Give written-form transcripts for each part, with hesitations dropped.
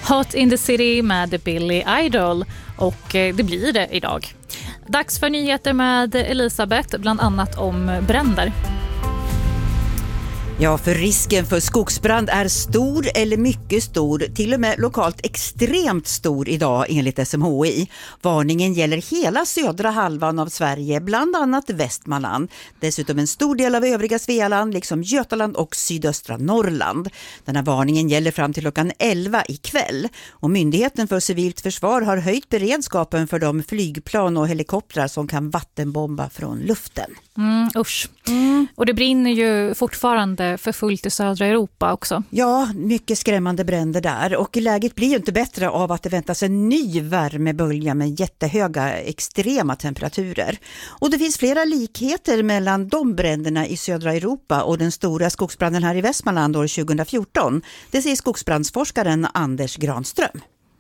Hot in the City med Billy Idol, och det blir det idag. Dags för nyheter med Elisabeth, bland annat om bränder. Ja, för risken för skogsbrand är stor eller mycket stor, till och med lokalt extremt stor idag enligt SMHI. Varningen gäller hela södra halvan av Sverige, bland annat Västmanland. Dessutom en stor del av övriga Svealand, liksom Götaland och sydöstra Norrland. Den här varningen gäller fram till klockan 11 ikväll. Och Myndigheten för civilt försvar har höjt beredskapen för de flygplan och helikoptrar som kan vattenbomba från luften. Usch. Och det brinner ju fortfarande för fullt i södra Europa också. Ja, mycket skrämmande bränder där, och läget blir ju inte bättre av att det väntas en ny värmebölja med jättehöga extrema temperaturer. Och det finns flera likheter mellan de bränderna i södra Europa och den stora skogsbranden här i Västmanland år 2014. Det säger skogsbrandsforskaren Anders Granström.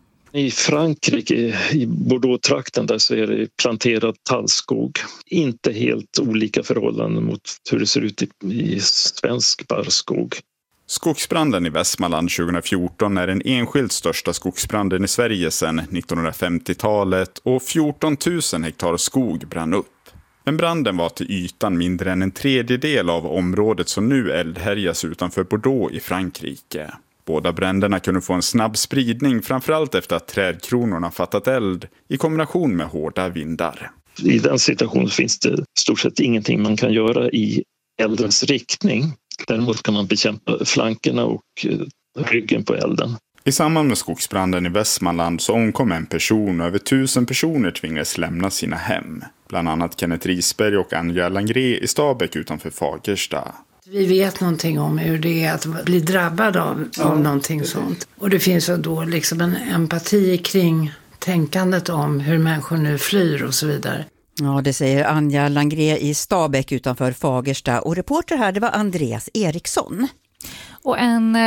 I Frankrike, i Bordeaux-trakten, där så är det planterad tallskog. Inte helt olika förhållanden mot hur det ser ut i svensk barrskog. Skogsbranden i Västmanland 2014 är den enskilt största skogsbranden i Sverige sedan 1950-talet, och 14 000 hektar skog brann upp. Men branden var till ytan mindre än en tredjedel av området som nu eldhärjas utanför Bordeaux i Frankrike. Båda bränderna kunde få en snabb spridning, framförallt efter att trädkronorna fattat eld i kombination med hårda vindar. I den situationen finns det stort sett ingenting man kan göra i eldens riktning. Däremot kan man bekämpa flankerna och ryggen på elden. I samband med skogsbranden i Västmanland så omkom en person och över 1000 personer tvingades lämna sina hem. Bland annat Kenneth Risberg och Anja Langré i Stabäck utanför Fagersta. Vi vet någonting om hur det är att bli drabbad av någonting sånt. Och det finns då liksom en empati kring tänkandet om hur människor nu flyr och så vidare. Ja, det säger Anja Langré i Stabäck utanför Fagersta. Och reporter här, det var Andreas Eriksson. Och en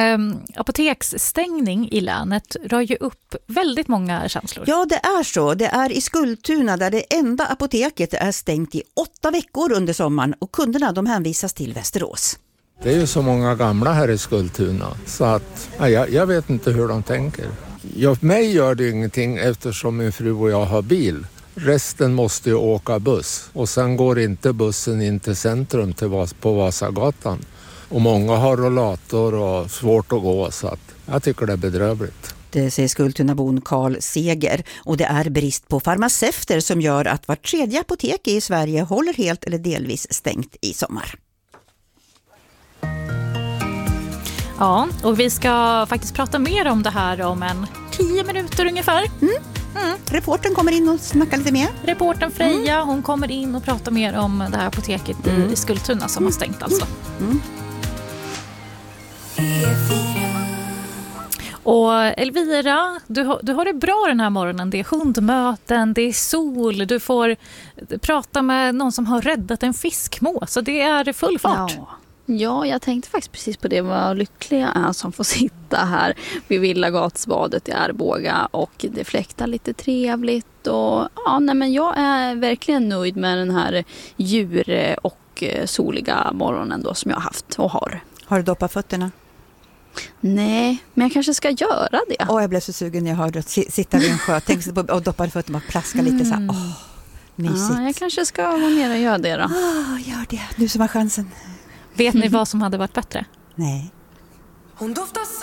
apoteksstängning i länet rör ju upp väldigt många känslor. Ja, det är så. Det är i Skultuna där det enda apoteket är stängt i 8 veckor under sommaren, och kunderna de hänvisas till Västerås. Det är ju så många gamla här i Skultuna så att jag vet inte hur de tänker. För mig gör det ingenting eftersom min fru och jag har bil. Resten måste ju åka buss, och sen går inte bussen in till centrum på Vasagatan. Och många har rollator och svårt att gå, så att jag tycker det är bedrövligt. Det säger Skultunabon Karl Seger, och det är brist på farmaceuter som gör att var tredje apotek i Sverige håller helt eller delvis stängt i sommar. Ja, och vi ska faktiskt prata mer om det här om 10 minuter ungefär. Reportern kommer in och snackar lite mer. Reportern Freja, hon kommer in och pratar mer om det här apoteket i Skultuna som har stängt alltså. Och Elvira, du har det bra den här morgonen. Det är hundmöten, det är sol, du får prata med någon som har räddat en fiskmås, så det är full fart. Ja, jag tänkte faktiskt precis på det, vad lyckliga är som får sitta här vid Villagatsbadet i Arboga, och det fläktar lite trevligt. Och men jag är verkligen nöjd med den här djur- och soliga morgonen då som jag har haft och har. Har du doppat fötterna? Nej, men jag kanske ska göra det. Jag blev så sugen när jag hörde att sitta vid en sjö. Tänk på att doppa fötterna och plaska lite så här. Mysigt. Ja, jag kanske ska vara ner och göra det då. Gör det, du som har chansen. Vet ni vad som hade varit bättre? Nej. Hon doftar